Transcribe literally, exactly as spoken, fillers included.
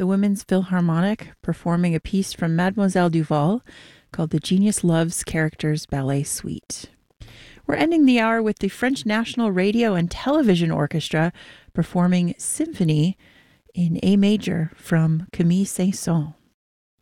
the Women's Philharmonic performing a piece from Mademoiselle Duval called the Genius Loves Characters Ballet Suite. We're ending the hour with the French National Radio and Television Orchestra performing Symphony in A major from Camille Saint-Saëns.